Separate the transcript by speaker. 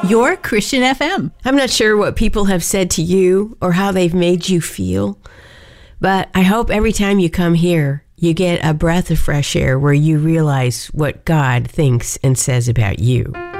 Speaker 1: Your Christian FM.
Speaker 2: I'm not sure what people have said to you or how they've made you feel, but I hope every time you come here, you get a breath of fresh air where you realize what God thinks and says about you.